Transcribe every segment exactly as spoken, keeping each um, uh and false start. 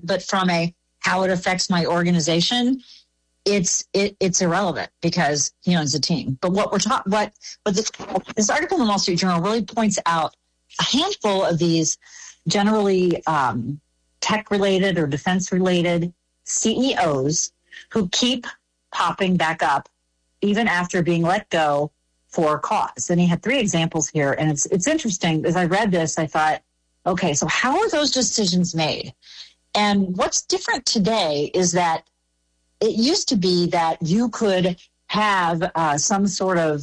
but from a how it affects my organization, it's it, it's irrelevant because he owns a team. But what we're talking, what what this, this article in the Wall Street Journal really points out a handful of these generally um, tech-related or defense-related C E Os who keep popping back up even after being let go for a cause. And he had three examples here. And it's it's interesting. As I read this, I thought, okay, so how are those decisions made? And what's different today is that it used to be that you could have uh, some sort of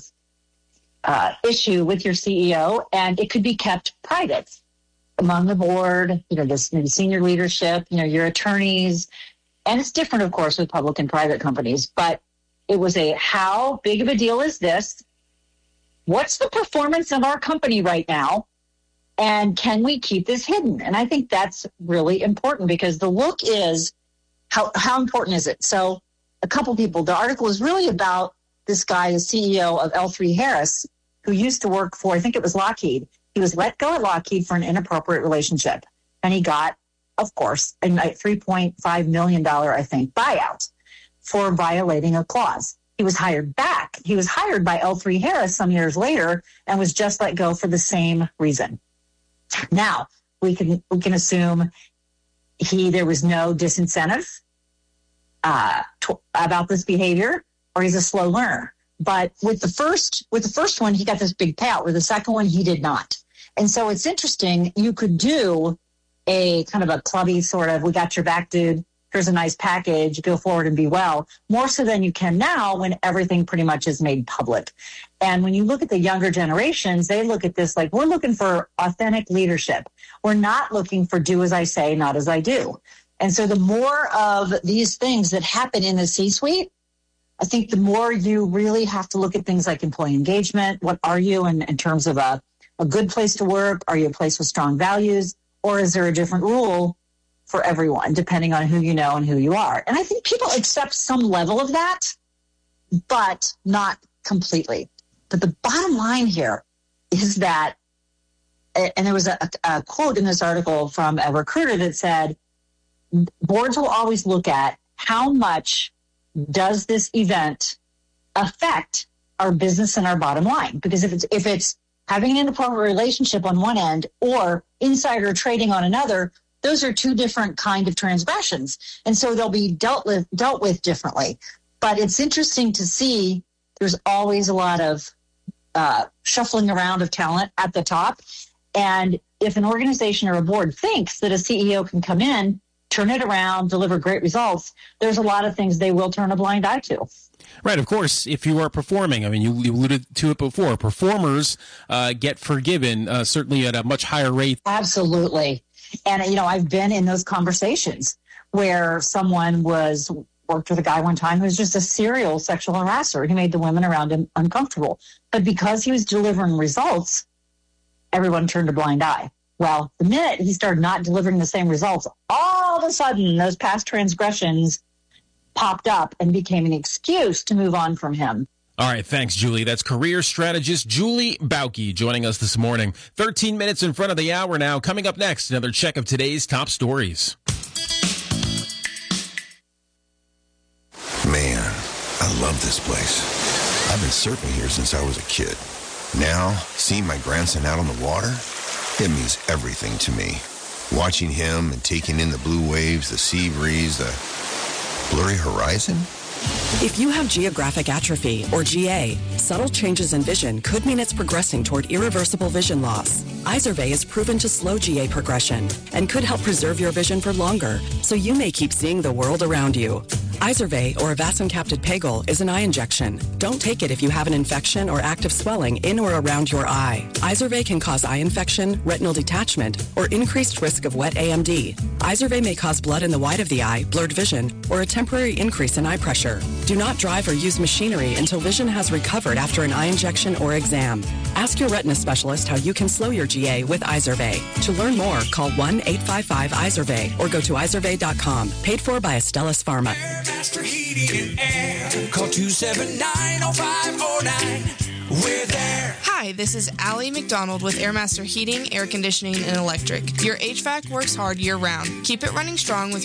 uh, issue with your C E O and it could be kept private among the board, you know, this maybe senior leadership, you know, your attorneys. And it's different, of course, with public and private companies. But it was a how big of a deal is this? What's the performance of our company right now? And can we keep this hidden? And I think that's really important because the look is how, how important is it? So a couple people, the article is really about this guy, the C E O of L three Harris, who used to work for, I think it was Lockheed. He was let go at Lockheed for an inappropriate relationship. And he got, of course, a three point five million dollars, I think, buyout for violating a clause. He was hired back. He was hired by L three Harris some years later and was just let go for the same reason. Now, we can we can assume he there was no disincentive uh, to, about this behavior, or he's a slow learner. But with the first with the first one, he got this big payout. With the second one, he did not. And so it's interesting. You could do a kind of a clubby sort of, we got your back, dude. Here's a nice package, go forward and be well, more so than you can now when everything pretty much is made public. And when you look at the younger generations, they look at this like, we're looking for authentic leadership. We're not looking for do as I say, not as I do. And so the more of these things that happen in the C-suite, I think the more you really have to look at things like employee engagement. What are you in, in terms of a, a good place to work? Are you a place with strong values? Or is there a different rule for everyone, depending on who you know and who you are? And I think people accept some level of that, but not completely. But the bottom line here is that, and there was a, a quote in this article from a recruiter that said, boards will always look at how much does this event affect our business and our bottom line? Because if it's if it's having an inappropriate relationship on one end or insider trading on another, those are two different kind of transgressions. And so they'll be dealt with, dealt with differently. But it's interesting to see there's always a lot of uh, shuffling around of talent at the top. And if an organization or a board thinks that a C E O can come in, turn it around, deliver great results, there's a lot of things they will turn a blind eye to. Right, of course, if you are performing, I mean, you, you alluded to it before, performers uh, get forgiven uh, certainly at a much higher rate. Absolutely. And, you know, I've been in those conversations where someone was worked with a guy one time who was just a serial sexual harasser. He made the women around him uncomfortable. But because he was delivering results, everyone turned a blind eye. Well, the minute he started not delivering the same results, all of a sudden those past transgressions popped up and became an excuse to move on from him. All right, thanks, Julie. That's career strategist Julie Bauke joining us this morning. thirteen minutes in front of the hour now. Coming up next, another check of today's top stories. Man, I love this place. I've been surfing here since I was a kid. Now, seeing my grandson out on the water, it means everything to me. Watching him and taking in the blue waves, the sea breeze, the blurry horizon. If you have geographic atrophy, or G A, subtle changes in vision could mean it's progressing toward irreversible vision loss. Izervay is proven to slow G A progression and could help preserve your vision for longer, so you may keep seeing the world around you. Izervay, or avacincaptad pegol, is an eye injection. Don't take it if you have an infection or active swelling in or around your eye. Izervay can cause eye infection, retinal detachment, or increased risk of wet A M D. Izervay may cause blood in the white of the eye, blurred vision, or a temporary increase in eye pressure. Do not drive or use machinery until vision has recovered after an eye injection or exam. Ask your retina specialist how you can slow your G A with Izervay. To learn more, call one eight five five Izervay or go to izervay dot com. Paid for by Astellas Pharma. Airmaster Heating and Air. Call two seven nine, oh five oh nine. We're there. Hi, this is Allie McDonald with Airmaster Heating, Air Conditioning, and Electric. Your H V A C works hard year-round. Keep it running strong with